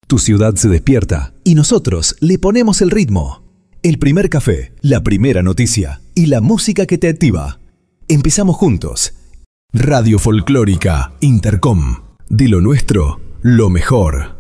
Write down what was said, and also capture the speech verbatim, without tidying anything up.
Tu ciudad se despierta y nosotros le ponemos el ritmo. El primer café, la primera noticia y la música que te activa. Empezamos juntos. Radio Folclórica Intercom. De lo nuestro, lo mejor.